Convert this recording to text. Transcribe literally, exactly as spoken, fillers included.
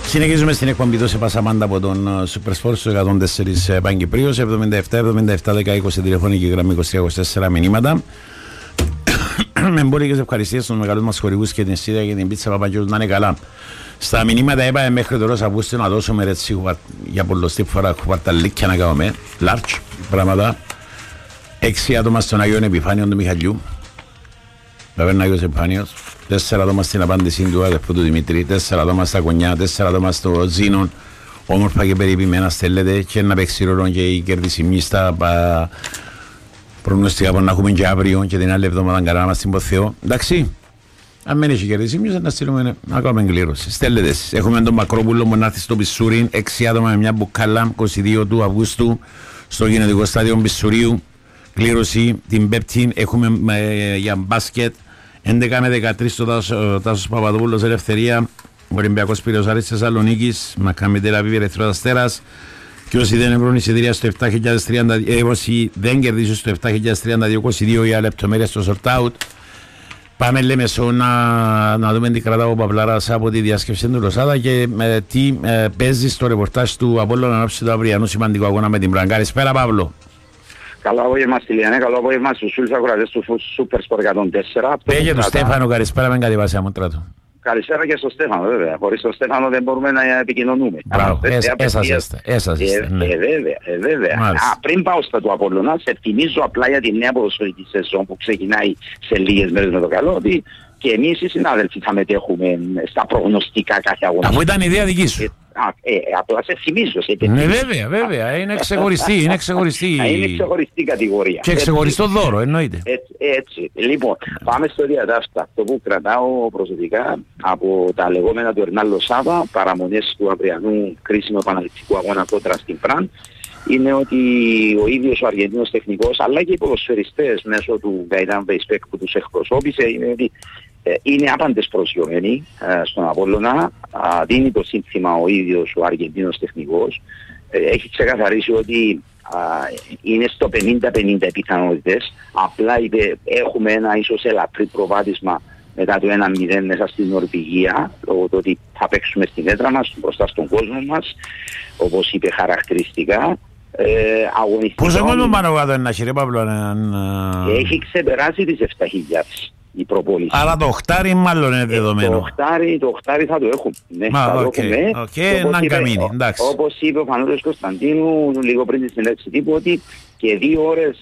Συνεχίζουμε στην εκπομπή του σε Πασαμάντα από τον Supersport στο εκατόν τέσσερα Παγκυπρίος, εβδομήντα επτά εβδομήντα επτά δέκα είκοσι τηλεφωνική γραμμή είκοσι τρία είκοσι τέσσερα μηνύματα. Με εμπορικές ευχαριστίες στους μεγάλους μας χορηγούς και την Σύρια και την Πίτσα Παπαγιώτου να είναι καλά. Στα μηνύματα είπαμε μέχρι τώρα Αυγούστου να δώσουμε έτσι για πολλωστή φορά κουβαρταλίκια να κάνουμε, large πράγματα. Έξι άτομα στον Αγίον Επιφάνιο του Μιχαλιού, βέβαια Αγίος Επιφάνιος. Τέσσερα άτομα στην απάντηση του αδερφού του Δημήτρη, τέσσερα άτομα στα Κονιά, τέσσερα άτομα στο Ζήνον, όμορφα και περιποιημένα στέλνετε και να παίξει ρόλο και η κερδισιμή στα προγνωστικά που να έχουμε και αύριο και την άλλη εβδομάδα καλά να μας την ποθεώ. Εντάξει, αν μην έχει κερδισιμής να στείλουμε να κάνουμε εγκλήρωση. Στέλνετε εσείς. Έχουμε τον Μακρόπουλο που να έρθει στο Πισσούριν, έξι άτομα με μια μπουκάλα, είκοσι δύο του Αυγούστου, στο γενετικό στάδιο Πισσουρίου. Κλήρωση την Πέπτη, έχουμε ε, για μπάσκετ. έντεκα με δεκατρείς το Τάσος Παπαδόπουλος Ελευθερία, Ολυμπιακός Πειραιώς Άρης Θεσσαλονίκης, Μακάμπι Τελ Αβίβ Ερυθρός Αστέρας. Και όσοι δεν έχουν εισιτήρια στο επτά χιλιάδες τριάντα δύο, ε, όσοι δεν κερδίσουν στο επτά χιλιάδες τριάντα δύο είκοσι δύο για λεπτομέρειες στο sort out. Πάμε λέμε σω να, να δούμε τι κρατάω ο Παπλάρας από τη διάσκεψη του Ρωσάδα και ε, τι ε, παίζει στο ρεπορτάζ του Απόλλωνα ανάψη του αυριανού σημαντικού αγώνα με την Μπραν. Καλησπέρα Παύλο. Καλό απόγευμα στη Λιανέ, καλό απόγευμα στους φίλους ακροατές του Supersport εκατόν τέσσερα. Πέγε του Στέφανο, καλησπέρα με κατεβάσια μου τράτο. Καλησπέρα και στο Στέφανο βέβαια, χωρίς τον Στέφανο δεν μπορούμε να επικοινωνούμε. Μπράβο, έσασεστε, έσασεστε. Ε, βέβαια, ε, βέβαια. Α, πριν πάω στα του Απόλλωνα, σε θυμίζω απλά για τη νέα ποδοσφαιρική σεζόν που ξεκινάει σε λίγες μέρες με το καλό, ότι και εμείς οι συνάδελφοι θα μετέχουμε στα προγνωστικά κάθε αγώνα. Αφού ήταν ιδέα δική σου. Α, ε, απλά σε θυμίζω. Σε ναι βέβαια, βέβαια, είναι ξεχωριστή, είναι ξεχωριστή. Είναι ξεχωριστή κατηγορία. Και ξεχωριστό δώρο, εννοείται. Έτσι, έτσι. Λοιπόν, πάμε στο διατάφτα. Αυτό που κρατάω προσωπικά από τα λεγόμενα του Ερνάλ Σάβα, παραμονές του αυριανού κρίσιμου επαναληπτικού αγώνα κόντρα στην Πραν, είναι ότι ο ίδιος ο Αργεντίνος τεχνικός, αλλά και οι ποδοσφαιριστές μέσω του Γκαϊτάν Βεϊσπέκ που τους εκπροσώπησε, είναι ότι ε, είναι άπαντες προσγειωμένοι ε, στον Απόλλωνα, ε, δίνει το σύνθημα ο ίδιος ο Αργεντίνος τεχνικός, ε, έχει ξεκαθαρίσει ότι ε, είναι στο πενήντα πενήντα πιθανότητες, απλά είπε, έχουμε ένα ίσως ελαφρύ προβάδισμα μετά το ένα μηδέν μέσα στην Νορβηγία, λόγω του ότι θα παίξουμε στην έδρα μας, μπροστά στον κόσμο μας, όπως είπε χαρακτηριστικά. Ε, αγωνιστικά... Πόσο κόσμο πάνω κάτω είναι, κύριε Παύλο? Έχει ξεπεράσει τις επτά χιλιάδες η προπόληση. Αλλά το οχτάρι μάλλον είναι δεδομένο. Ε, το, οχτάρι, το οχτάρι θα το έχουμε. Ναι, Μα, θα okay, το έχουμε. Okay, όπως, είπε, όπως είπε ο Φανούλης Κωνσταντίνου λίγο πριν τη συνέντευξη τύπου, ότι και δύο ώρες